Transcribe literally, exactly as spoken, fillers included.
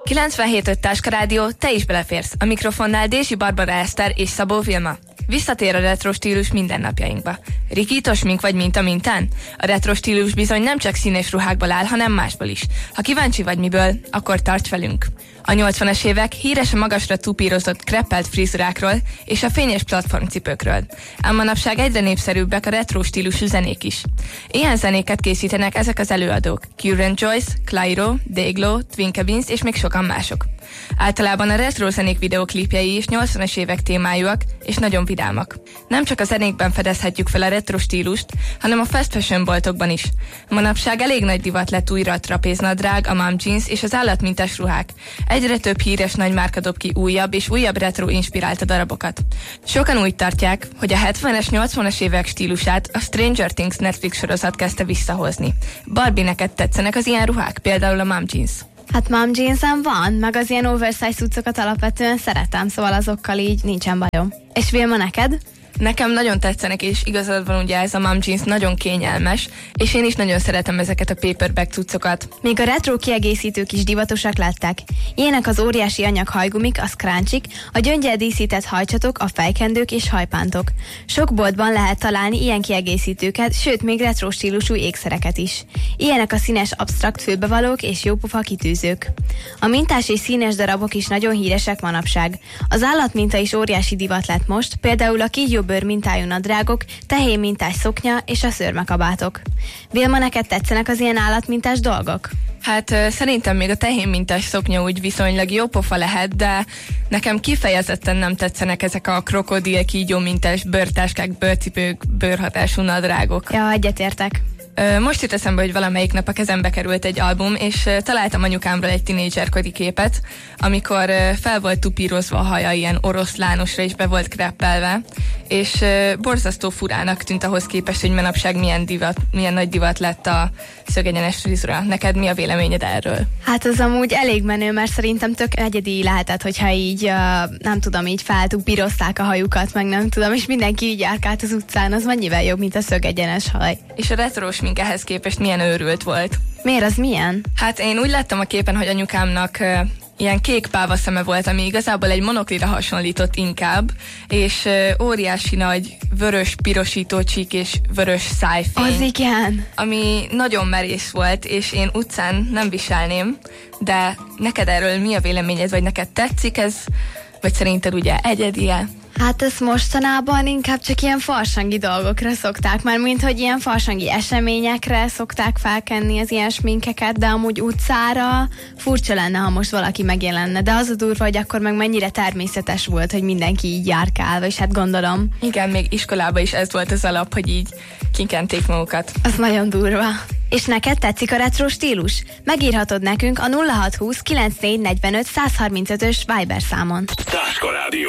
kilencvenhét öt Táska Rádió, te is beleférsz. A mikrofonnál Dézsi Barbara Eszter és Szabó Vilma. Visszatér a retro stílus mindennapjainkba. Rikítos mink vagy minta mintán? A retro stílus bizony nem csak színes ruhákból áll, hanem másból is. Ha kíváncsi vagy miből, akkor tarts velünk! A nyolcvanas évek híres a magasra tupírozott kreppelt frizurákról és a fényes platformcipőkről. Ám manapság egyre népszerűbbek a retro stílusú zenék is. Ilyen zenéket készítenek ezek az előadók: Current Joyce, Clairo, Dayglow, Twin Cabins és még sokan mások. Általában a retro zenék videoklipjei is nyolcvanas évek témájúak és nagyon vidámak. Nem csak a zenékben fedezhetjük fel a retro stílust, hanem a fast fashion boltokban is. Manapság elég nagy divat lett újra a trapéznadrág, a mom jeans és az állatmintás ruhák. Egyre több híres nagymárka dob ki újabb és újabb retro inspirálta darabokat. Sokan úgy tartják, hogy a hetvenes, nyolcvanas évek stílusát a Stranger Things Netflix sorozat kezdte visszahozni. Barbie, neked tetszenek az ilyen ruhák, például a mom jeans? Hát mom jeansem van, meg az ilyen oversize cuccokat alapvetően szeretem, szóval azokkal így nincsen bajom. És Vilma, neked? Nekem nagyon tetszenek, és igazad van, ugye ez a mom jeans nagyon kényelmes, és én is nagyon szeretem ezeket a paperback cuccokat. Még a retro kiegészítők is divatosak lettek. Ilyenek az óriási anyag hajgumik, a scrunchik, a gyöngyel díszített hajcsatok, a fejkendők és hajpántok. Sok boltban lehet találni ilyen kiegészítőket, sőt még retro stílusú ékszereket is. Ilyenek a színes absztrakt fülbevalók és jópofa kitűzők. A mintás és színes darabok is nagyon híresek manapság. Az állatminta is óriási divat lett most, például a kígyó bőr mintájú nadrágok, tehén mintás szoknya és a szőrmekabátok. Vilma, neked tetszenek az ilyen állatmintás dolgok? Hát szerintem még a tehén mintás szoknya úgy viszonylag jó pofa lehet, de nekem kifejezetten nem tetszenek ezek a krokodil kígyó mintás bőrtáskák, bőrcipők, bőrhatású nadrágok. Ja, egyetértek. Most jut eszembe, hogy valamelyik nap a kezembe került egy album, és találtam anyukámról egy tinédzserkori képet, amikor fel volt tupírozva a haja ilyen oroszlánosra, és be volt kreppelve, és borzasztó furának tűnt ahhoz képest, hogy manapság milyen, divat, milyen nagy divat lett a szögegyenes frizura. Neked mi a véleményed erről? Hát az amúgy elég menő, mert szerintem tök egyedi lehetett, hogyha így, nem tudom, így feltupírozták a hajukat, meg nem tudom, és mindenki így járkált az utcán, az mennyivel jobb, mint a szögegyenes haj. És a retrós mink ehhez képest milyen őrült volt. Miért, az milyen? Hát én úgy láttam a képen, hogy anyukámnak uh, ilyen kék páva szeme volt, ami igazából egy monoklira hasonlított inkább, és uh, óriási nagy vörös pirosító csík és vörös szájfény. Az igen. Ami nagyon merész volt, és én utcán nem viselném, de neked erről mi a véleményed, vagy neked tetszik ez, vagy szerinted ugye egyedi-e? Hát ezt mostanában inkább csak ilyen farsangi dolgokra szokták, már mint hogy ilyen farsangi eseményekre szokták felkenni az ilyen sminkeket, de amúgy utcára furcsa lenne, ha most valaki megjelenne, de az a durva, hogy akkor meg mennyire természetes volt, hogy mindenki így járkál, és hát gondolom. Igen, még iskolában is ez volt az alap, hogy így kikenték magukat. Az nagyon durva. És neked tetszik a retro stílus? Megírhatod nekünk a nulla hat húsz kilencvennégy negyvenöt százharmincötös Viber számon. Táska Rádió.